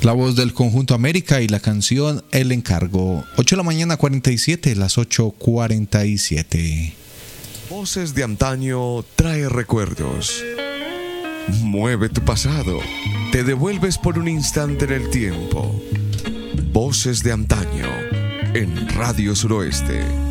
La voz del Conjunto América y la canción El Encargo. 8 de la mañana 47, las 8:47. Voces de antaño trae recuerdos. Mueve tu pasado. Te devuelves por un instante en el tiempo. Voces de antaño en Radio Suroeste.